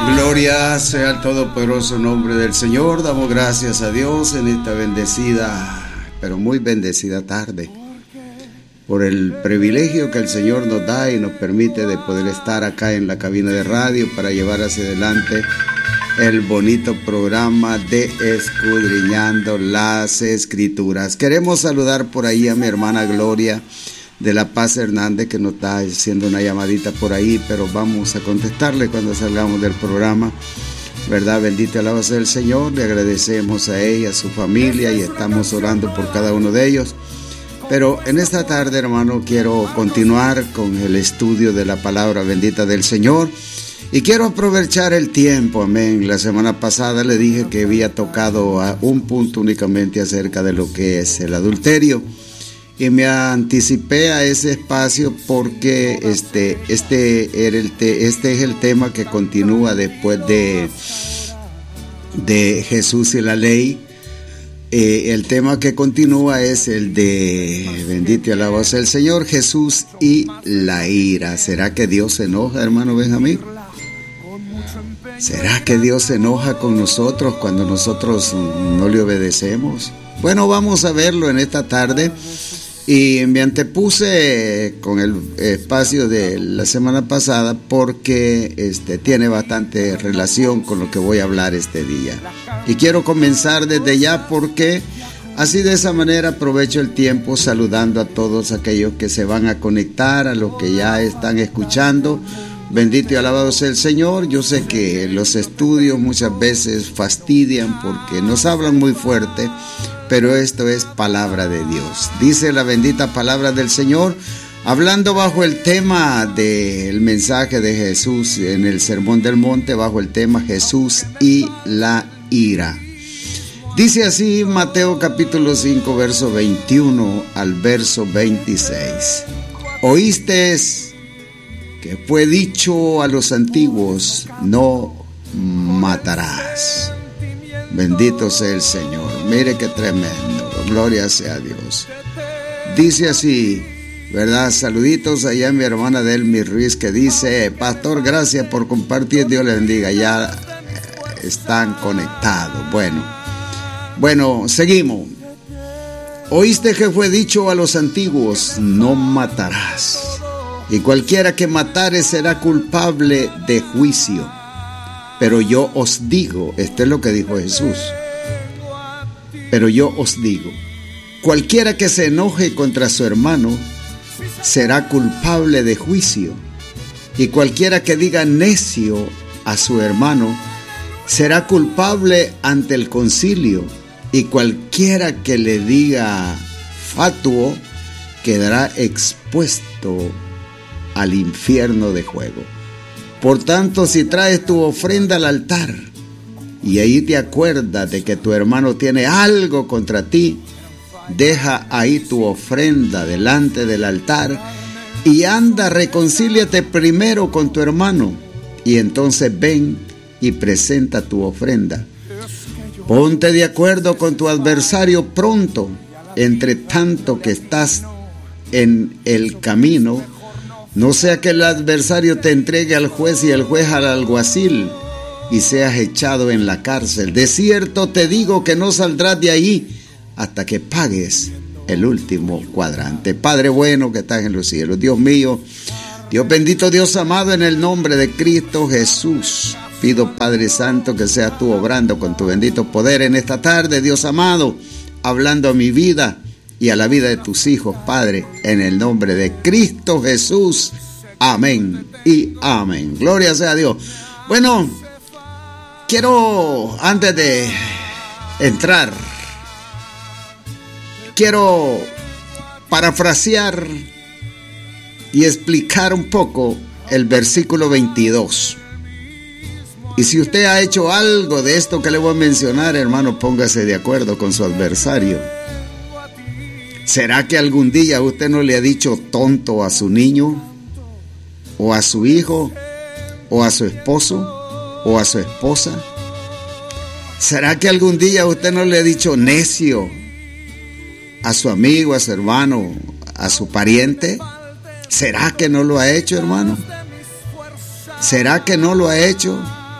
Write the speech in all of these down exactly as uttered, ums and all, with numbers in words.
Gloria sea al todopoderoso nombre del Señor. Damos gracias a Dios en esta bendecida, pero muy bendecida tarde, por el privilegio que el Señor nos da y nos permite de poder estar acá en la cabina de radio para llevar hacia adelante el bonito programa de Escudriñando las Escrituras. Queremos saludar por ahí a mi hermana Gloria de La Paz Hernández, que nos está haciendo una llamadita por ahí, pero vamos a contestarle cuando salgamos del programa, ¿verdad? Bendito alaba sea el Señor. Le agradecemos a ella, a su familia, y estamos orando por cada uno de ellos. Pero en esta tarde, hermano, quiero continuar con el estudio de la palabra bendita del Señor, y quiero aprovechar el tiempo, amén. La semana pasada le dije que había tocado a un punto únicamente acerca de lo que es el adulterio, y me anticipé a ese espacio porque este, este, era el te, este es el tema que continúa después de, de Jesús y la ley. Eh, el tema que continúa es el de, bendito y alabado sea el Señor, Jesús y la ira. ¿Será que Dios se enoja, hermano Benjamín? ¿Será que Dios se enoja con nosotros cuando nosotros no le obedecemos? Bueno, vamos a verlo en esta tarde. Y me antepuse con el espacio de la semana pasada porque este, tiene bastante relación con lo que voy a hablar este día. Y quiero comenzar desde ya porque así de esa manera aprovecho el tiempo saludando a todos aquellos que se van a conectar, a los que ya están escuchando. Bendito y alabado sea el Señor. Yo sé que los estudios muchas veces fastidian porque nos hablan muy fuerte, pero esto es palabra de Dios. Dice la bendita palabra del Señor, hablando bajo el tema del mensaje de Jesús en el Sermón del Monte, bajo el tema Jesús y la ira. Dice así Mateo capítulo cinco, verso veintiuno al verso veintiséis. Oísteis que fue dicho a los antiguos, no matarás. Bendito sea el Señor. Mire qué tremendo. Gloria sea a Dios. Dice así, ¿verdad? Saluditos allá a mi hermana Delmi Ruiz, que dice, pastor, gracias por compartir. Dios le bendiga. Ya están conectados. Bueno, bueno, seguimos. Oíste que fue dicho a los antiguos, no matarás. Y cualquiera que matare será culpable de juicio. Pero yo os digo, esto es lo que dijo Jesús, pero yo os digo, cualquiera que se enoje contra su hermano será culpable de juicio, y cualquiera que diga necio a su hermano será culpable ante el concilio, y cualquiera que le diga fatuo quedará expuesto al infierno de fuego. Por tanto, si traes tu ofrenda al altar y ahí te acuerdas de que tu hermano tiene algo contra ti, deja ahí tu ofrenda delante del altar y anda, reconcíliate primero con tu hermano, y entonces ven y presenta tu ofrenda. Ponte de acuerdo con tu adversario pronto, entre tanto que estás en el camino, no sea que el adversario te entregue al juez y el juez al alguacil y seas echado en la cárcel. De cierto te digo que no saldrás de ahí hasta que pagues el último cuadrante. Padre bueno que estás en los cielos, Dios mío, Dios bendito, Dios amado, en el nombre de Cristo Jesús, pido, Padre Santo, que seas tú obrando con tu bendito poder en esta tarde, Dios amado, hablando a mi vida y a la vida de tus hijos, Padre, en el nombre de Cristo Jesús. Amén y amén. Gloria sea a Dios. Bueno, quiero, antes de entrar, quiero parafrasear y explicar un poco el versículo veintidós. Y si usted ha hecho algo de esto que le voy a mencionar, hermano, póngase de acuerdo con su adversario. ¿Será que algún día usted no le ha dicho tonto a su niño, o a su hijo, o a su esposo, o a su esposa? ¿Será que algún día usted no le ha dicho necio a su amigo, a su hermano, a su pariente? ¿Será que no lo ha hecho, hermano? ¿Será que no lo ha hecho?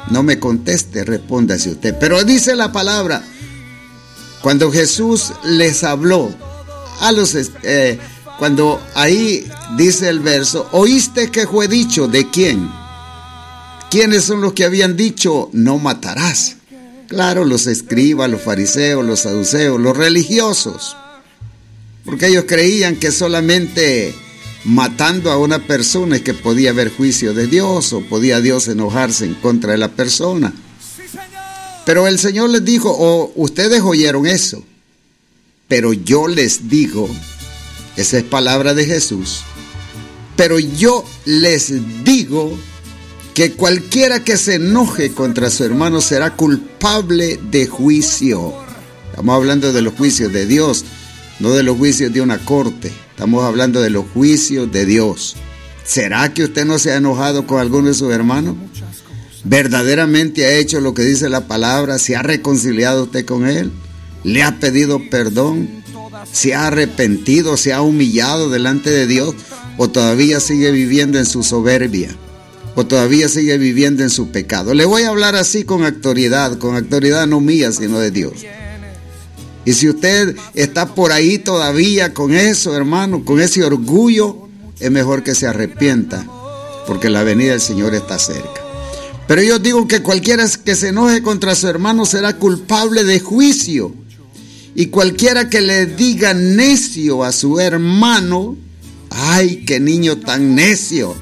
no me conteste, respóndase usted. Pero dice la palabra, cuando Jesús les habló a los, eh, cuando ahí dice el verso, ¿oíste que fue dicho? ¿De quién? ¿Quiénes son los que habían dicho no matarás? Claro, los escribas, los fariseos, los saduceos, los religiosos, porque ellos creían que solamente matando a una persona es que podía haber juicio de Dios o podía Dios enojarse en contra de la persona. Pero el Señor les dijo, oh, ustedes oyeron eso, pero yo les digo, esa es palabra de Jesús, pero yo les digo que cualquiera que se enoje contra su hermano será culpable de juicio. Estamos hablando de los juicios de Dios, no de los juicios de una corte. Estamos hablando de los juicios de Dios. ¿Será que usted no se ha enojado con alguno de sus hermanos? ¿Verdaderamente ha hecho lo que dice la palabra? ¿Se ha reconciliado usted con él? ¿Le ha pedido perdón? ¿Se ha arrepentido? ¿Se ha humillado delante de Dios? ¿O todavía sigue viviendo en su soberbia? ¿O todavía sigue viviendo en su pecado? Le voy a hablar así con autoridad, con autoridad no mía, sino de Dios. Y si usted está por ahí todavía con eso, hermano, con ese orgullo, es mejor que se arrepienta, porque la venida del Señor está cerca. Pero yo digo que cualquiera que se enoje contra su hermano será culpable de juicio. Y cualquiera que le diga necio a su hermano, ¡ay, qué niño tan necio!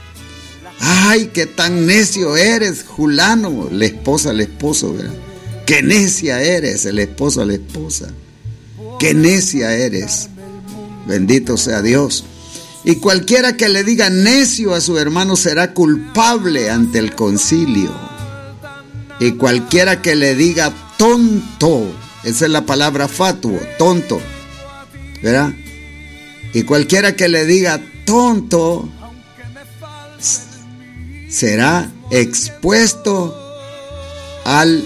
¡Ay, qué tan necio eres, Julano! La esposa al esposo, ¿verdad? ¡Qué necia eres! El esposo a la esposa. ¡Qué necia eres! Bendito sea Dios. Y cualquiera que le diga necio a su hermano será culpable ante el concilio. Y cualquiera que le diga tonto, esa es la palabra fatuo, tonto, ¿verdad? Y cualquiera que le diga tonto será expuesto al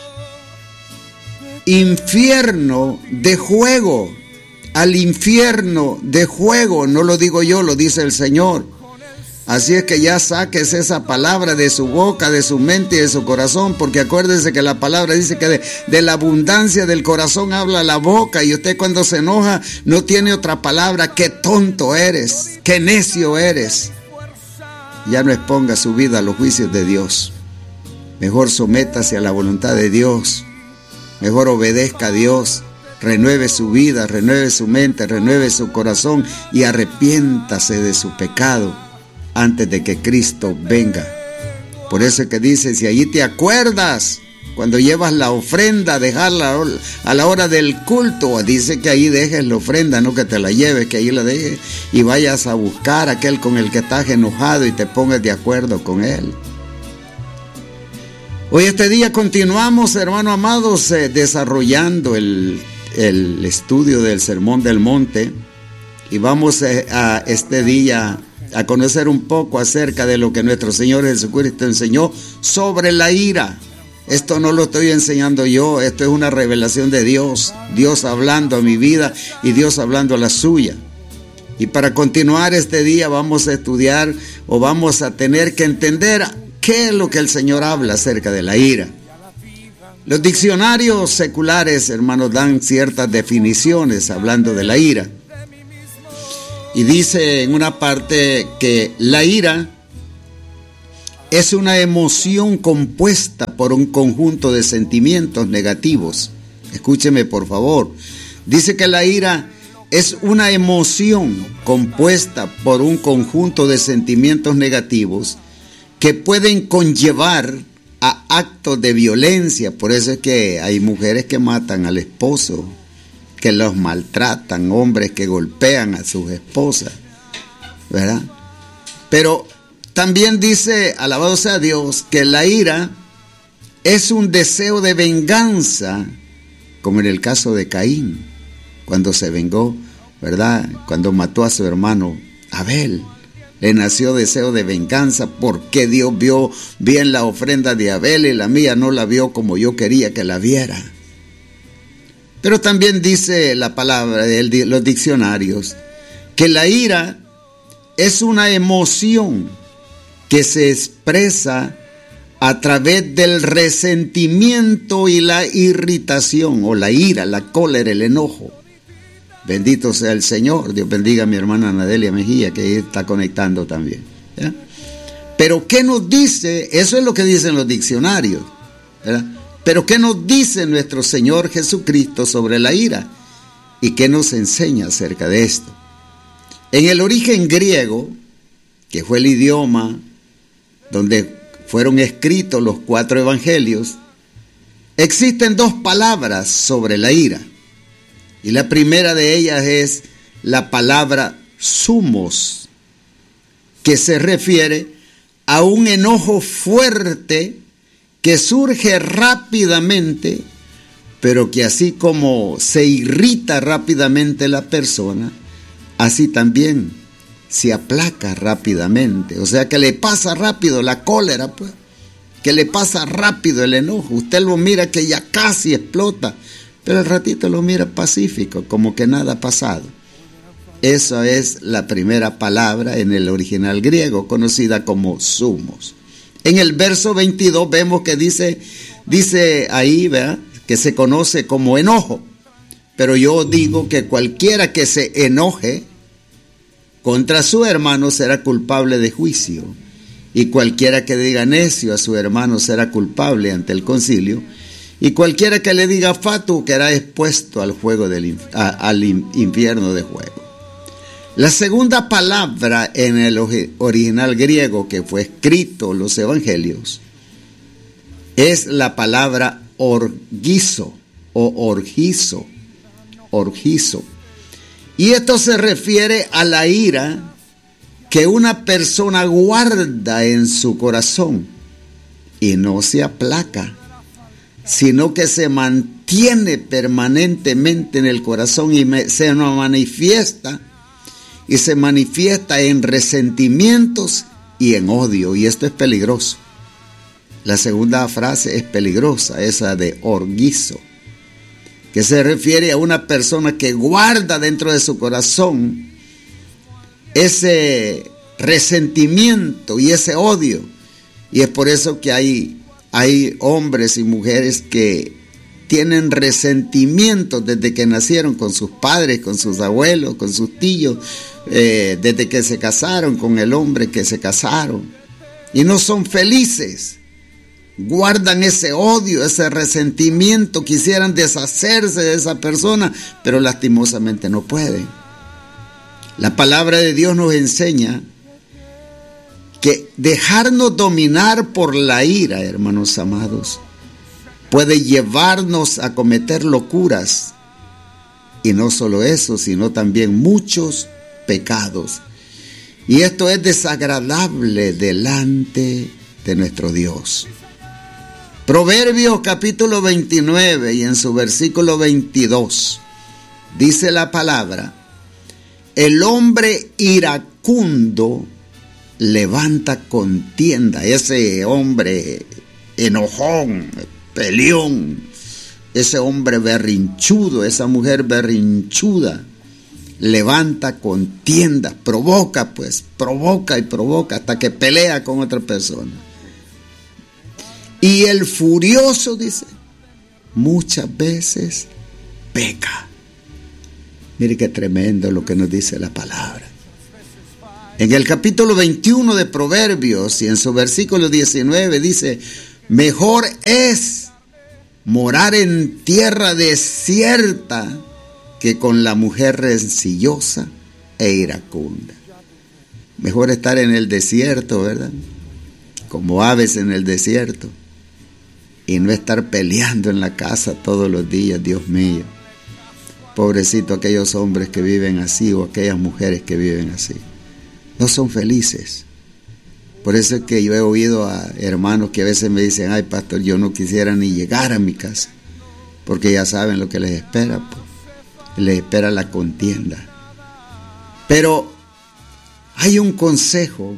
infierno de fuego, al infierno de fuego. No lo digo yo, lo dice el Señor. Así es que ya saques esa palabra de su boca, de su mente y de su corazón, porque acuérdense que la palabra dice que de, de la abundancia del corazón habla la boca, y usted cuando se enoja no tiene otra palabra. Qué tonto eres, qué necio eres. Ya no exponga su vida a los juicios de Dios. Mejor sométase a la voluntad de Dios. Mejor obedezca a Dios. Renueve su vida, renueve su mente, renueve su corazón y arrepiéntase de su pecado antes de que Cristo venga. Por eso es que dice, si allí te acuerdas, cuando llevas la ofrenda, dejarla a la hora del culto, dice que ahí dejes la ofrenda, no que te la lleves, que ahí la dejes y vayas a buscar a aquel con el que estás enojado y te pongas de acuerdo con él. Hoy este día continuamos, hermanos amados, eh, desarrollando el, el estudio del Sermón del Monte, y vamos eh, a este día a conocer un poco acerca de lo que nuestro Señor Jesucristo enseñó sobre la ira. Esto no lo estoy enseñando yo, esto es una revelación de Dios, Dios hablando a mi vida y Dios hablando a la suya. Y para continuar este día vamos a estudiar o vamos a tener que entender qué es lo que el Señor habla acerca de la ira. Los diccionarios seculares, hermanos, dan ciertas definiciones hablando de la ira. Y dice en una parte que la ira es una emoción compuesta por un conjunto de sentimientos negativos. Escúcheme, por favor. Dice que la ira es una emoción compuesta por un conjunto de sentimientos negativos que pueden conllevar a actos de violencia. Por eso es que hay mujeres que matan al esposo, que los maltratan, hombres que golpean a sus esposas, ¿verdad? Pero también dice, alabado sea Dios, que la ira es un deseo de venganza, como en el caso de Caín, cuando se vengó, ¿verdad? Cuando mató a su hermano Abel, le nació deseo de venganza porque Dios vio bien la ofrenda de Abel y la mía no la vio como yo quería que la viera. Pero también dice la palabra de los diccionarios que la ira es una emoción que se expresa a través del resentimiento y la irritación, o la ira, la cólera, el enojo. Bendito sea el Señor. Dios bendiga a mi hermana Nadelia Mejía, que ahí está conectando también, ¿ya? Pero ¿qué nos dice? Eso es lo que dicen los diccionarios, ¿verdad? Pero ¿qué nos dice nuestro Señor Jesucristo sobre la ira? ¿Y qué nos enseña acerca de esto? En el origen griego, que fue el idioma donde fueron escritos los cuatro evangelios, existen dos palabras sobre la ira. Y la primera de ellas es la palabra sumos, que se refiere a un enojo fuerte que surge rápidamente, pero que así como se irrita rápidamente la persona, así también se aplaca rápidamente. O sea que le pasa rápido la cólera, pues, que le pasa rápido el enojo. Usted lo mira que ya casi explota, pero al ratito lo mira pacífico, como que nada ha pasado. Esa es la primera palabra en el original griego, conocida como sumos. En el verso veintidós vemos que dice, dice ahí, ¿verdad?, que se conoce como enojo. Pero yo digo que cualquiera que se enoje contra su hermano será culpable de juicio. Y cualquiera que diga necio a su hermano será culpable ante el concilio. Y cualquiera que le diga fatu quedará expuesto al fuego del a, al infierno de fuego. La segunda palabra en el original griego que fue escrito en los evangelios es la palabra orgizo o orgizo, orgizo. Y esto se refiere a la ira que una persona guarda en su corazón y no se aplaca, sino que se mantiene permanentemente en el corazón y me, se manifiesta y se manifiesta en resentimientos y en odio, y esto es peligroso. La segunda frase es peligrosa, esa de orgizo, que se refiere a una persona que guarda dentro de su corazón ese resentimiento y ese odio. Y es por eso que hay, hay hombres y mujeres que tienen resentimiento desde que nacieron con sus padres, con sus abuelos, con sus tíos, eh, desde que se casaron con el hombre que se casaron. Y no son felices. Guardan ese odio, ese resentimiento, quisieran deshacerse de esa persona, pero lastimosamente no pueden. La palabra de Dios nos enseña que dejarnos dominar por la ira, hermanos amados, puede llevarnos a cometer locuras. Y no solo eso, sino también muchos pecados. Y esto es desagradable delante de nuestro Dios. Proverbios capítulo veintinueve y en su versículo veintidós dice la palabra: el hombre iracundo levanta contienda. Ese hombre enojón, peleón, ese hombre berrinchudo, esa mujer berrinchuda, levanta contienda, provoca pues, provoca y provoca hasta que pelea con otra persona. Y el furioso, dice, muchas veces peca. Mire qué tremendo lo que nos dice la palabra. En el capítulo veintiuno de Proverbios y en su versículo diecinueve dice: mejor es morar en tierra desierta que con la mujer rencillosa e iracunda. Mejor estar en el desierto, ¿verdad? Como aves en el desierto, y no estar peleando en la casa todos los días. Dios mío, pobrecito aquellos hombres que viven así o aquellas mujeres que viven así. No son felices. Por eso es que yo he oído a hermanos que a veces me dicen: ay, pastor, yo no quisiera ni llegar a mi casa, porque ya saben lo que les espera, pues. Les espera la contienda. Pero hay un consejo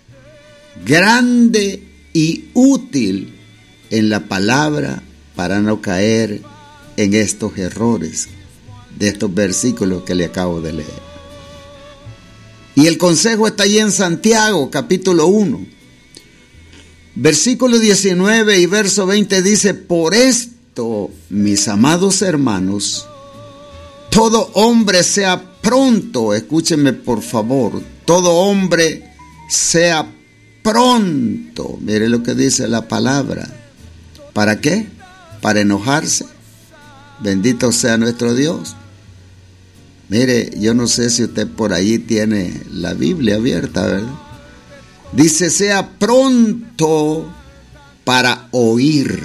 grande y útil en la palabra para no caer en estos errores de estos versículos que le acabo de leer. Y el consejo está allí en Santiago, capítulo uno. Versículo diecinueve y verso veinte dice: por esto, mis amados hermanos, todo hombre sea pronto, escúchenme por favor, todo hombre sea pronto. Mire lo que dice la palabra. ¿Para qué? Para enojarse. Bendito sea nuestro Dios. Mire, yo no sé si usted por ahí tiene la Biblia abierta, ¿verdad? Dice: sea pronto para oír,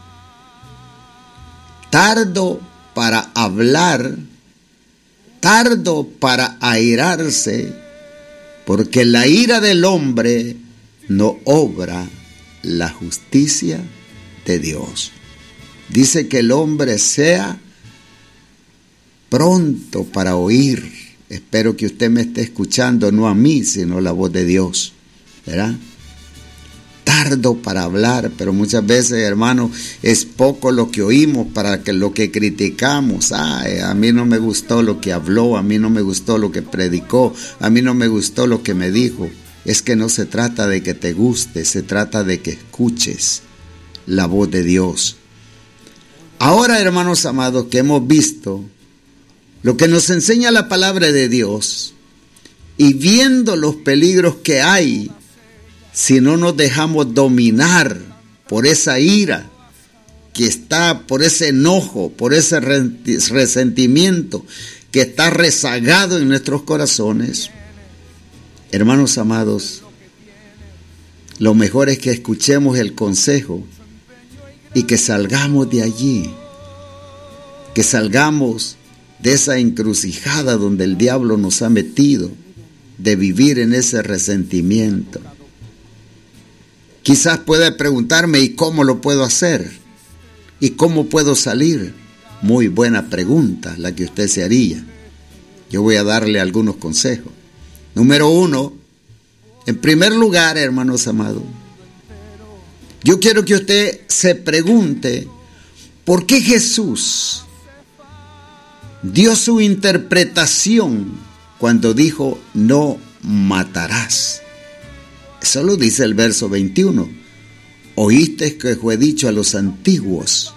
tardo para hablar, tardo para airarse, porque la ira del hombre no obra la justicia de Dios. Dice que el hombre sea pronto para oír. Espero que usted me esté escuchando, no a mí, sino la voz de Dios, ¿verdad? Tardo para hablar, pero muchas veces, hermano, es poco lo que oímos para que lo que criticamos. Ay, a mí no me gustó lo que habló, a mí no me gustó lo que predicó, a mí no me gustó lo que me dijo. Es que no se trata de que te guste, se trata de que escuches la voz de Dios. Ahora, hermanos amados, que hemos visto lo que nos enseña la palabra de Dios y viendo los peligros que hay si no nos dejamos dominar por esa ira que está, por ese enojo, por ese resentimiento que está rezagado en nuestros corazones, hermanos amados, lo mejor es que escuchemos el consejo y que salgamos de allí, que salgamos de esa encrucijada donde el diablo nos ha metido, de vivir en ese resentimiento. Quizás pueda preguntarme: ¿y cómo lo puedo hacer? ¿Y cómo puedo salir? Muy buena pregunta la que usted se haría. Yo voy a darle algunos consejos. Número uno, en primer lugar, hermanos amados, yo quiero que usted se pregunte por qué Jesús dio su interpretación cuando dijo: no matarás. Eso lo dice el verso veintiuno. Oíste que fue dicho a los antiguos: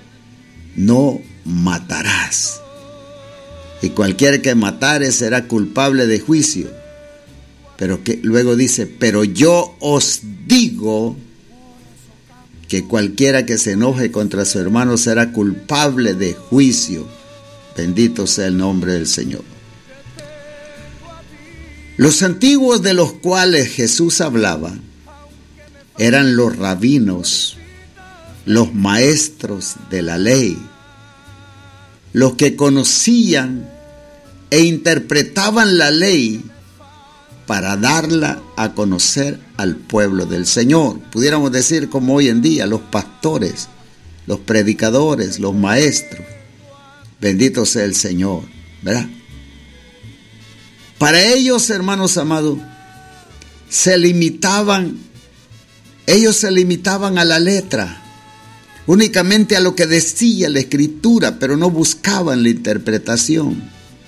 no matarás. Y cualquiera que matare será culpable de juicio. Pero que luego dice: pero yo os digo que cualquiera que se enoje contra su hermano será culpable de juicio. Bendito sea el nombre del Señor. Los antiguos de los cuales Jesús hablaba eran los rabinos, los maestros de la ley, los que conocían e interpretaban la ley para darla a conocer al pueblo del Señor. Pudiéramos decir como hoy en día, los pastores, los predicadores, los maestros. Bendito sea el Señor, ¿verdad? Para ellos, hermanos amados, se limitaban, ellos se limitaban a la letra, únicamente a lo que decía la Escritura, pero no buscaban la interpretación.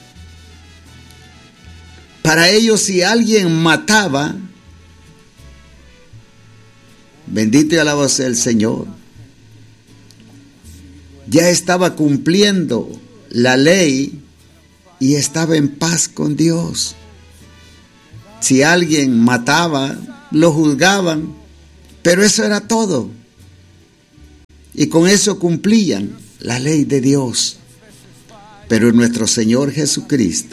Para ellos, si alguien mataba, bendito y alabado sea el Señor, ya estaba cumpliendo la ley y estaba en paz con Dios. Si alguien mataba, lo juzgaban, pero eso era todo. Y con eso cumplían la ley de Dios. Pero nuestro Señor Jesucristo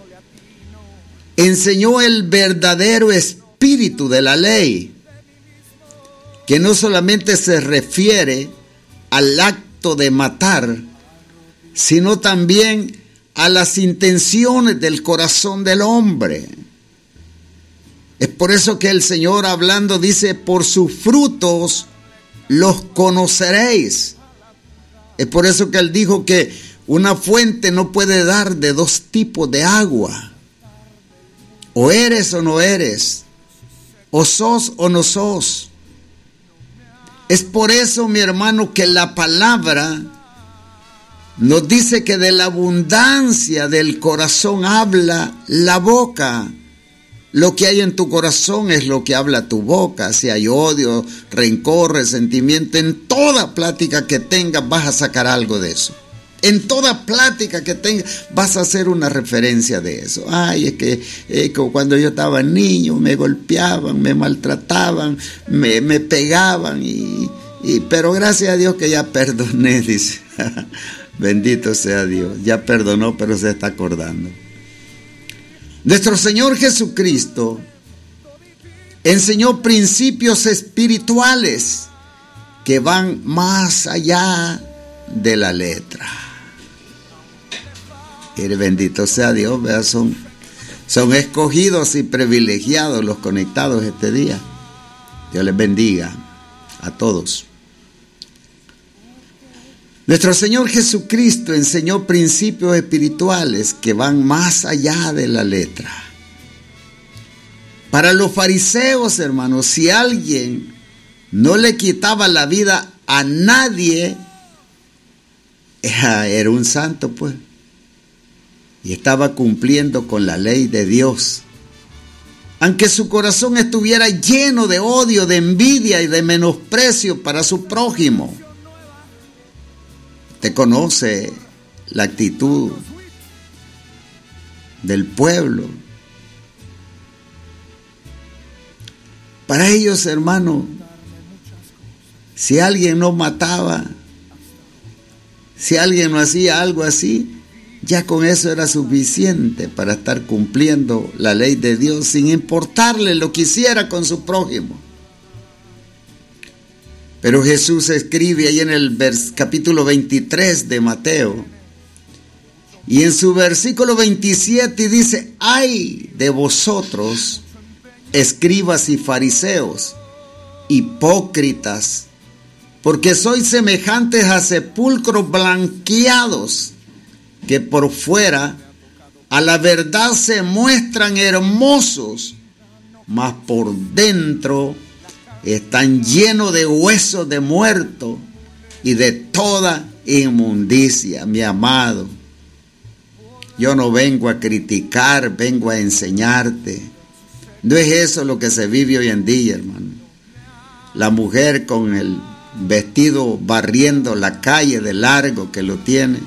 enseñó el verdadero espíritu de la ley, que no solamente se refiere al acto de matar, sino también a las intenciones del corazón del hombre. Es por eso que el Señor, hablando, dice: por sus frutos los conoceréis. Es por eso que Él dijo que una fuente no puede dar de dos tipos de agua. O eres o no eres, o sos o no sos. Es por eso, mi hermano, que la palabra nos dice que de la abundancia del corazón habla la boca. Lo que hay en tu corazón es lo que habla tu boca. Si hay odio, rencor, resentimiento, en toda plática que tengas vas a sacar algo de eso. En toda plática que tengas vas a hacer una referencia de eso. Ay, es que, eh, que cuando yo estaba niño me golpeaban, me maltrataban, me, me pegaban, y, y, pero gracias a Dios que ya perdoné, dice. Bendito sea Dios, ya perdonó, pero se está acordando. Nuestro Señor Jesucristo enseñó principios espirituales que van más allá de la letra. Y bendito sea Dios, ¿verdad? Son, son escogidos y privilegiados los conectados este día. Dios les bendiga a todos. Nuestro Señor Jesucristo enseñó principios espirituales que van más allá de la letra. Para los fariseos, hermanos, si alguien no le quitaba la vida a nadie, era un santo, pues, y estaba cumpliendo con la ley de Dios. Aunque su corazón estuviera lleno de odio, de envidia y de menosprecio para su prójimo. Usted conoce la actitud del pueblo. Para ellos, hermano, si alguien no mataba, si alguien no hacía algo así, ya con eso era suficiente para estar cumpliendo la ley de Dios, sin importarle lo que hiciera con su prójimo. Pero Jesús escribe ahí en el vers, capítulo veintitrés de Mateo, y en su versículo veintisiete dice: ay de vosotros, escribas y fariseos, hipócritas, porque sois semejantes a sepulcros blanqueados, que por fuera a la verdad se muestran hermosos, mas por dentro están llenos de huesos de muerto y de toda inmundicia. Mi amado, yo no vengo a criticar, vengo a enseñarte. No es eso lo que se vive hoy en día, hermano. La mujer con el vestido barriendo la calle de largo que lo tiene,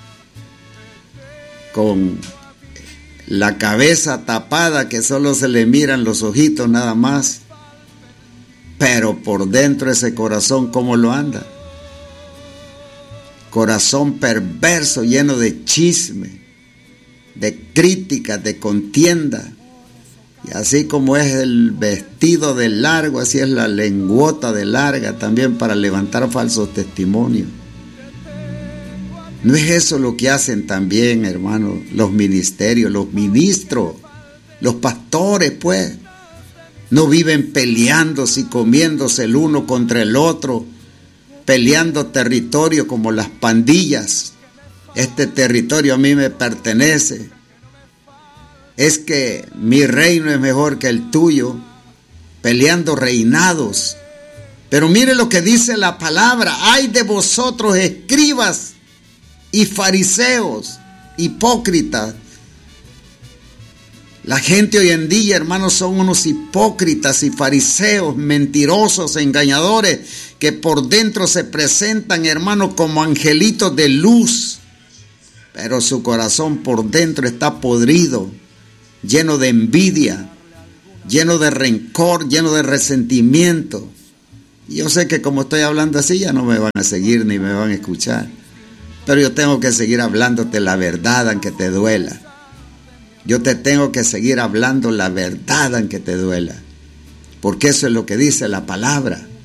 con la cabeza tapada que solo se le miran los ojitos nada más, pero por dentro ese corazón, ¿cómo lo anda? Corazón perverso, lleno de chisme, de críticas, de contienda. Y así como es el vestido de largo, así es la lengüota de larga también para levantar falsos testimonios. ¿No es eso lo que hacen también, hermanos, los ministerios, los ministros, los pastores, pues? No viven peleándose y comiéndose el uno contra el otro, peleando territorio como las pandillas. Este territorio a mí me pertenece. Es que mi reino es mejor que el tuyo, peleando reinados. Pero mire lo que dice la palabra: ay de vosotros, escribas y fariseos, hipócritas. La gente hoy en día, hermanos, son unos hipócritas y fariseos, mentirosos, engañadores, que por dentro se presentan, hermanos, como angelitos de luz, pero su corazón por dentro está podrido, lleno de envidia, lleno de rencor, lleno de resentimiento. Y yo sé que como estoy hablando así, ya no me van a seguir ni me van a escuchar, pero yo tengo que seguir hablándote la verdad aunque te duela. Yo te tengo que seguir hablando la verdad aunque te duela, porque eso es lo que dice la palabra.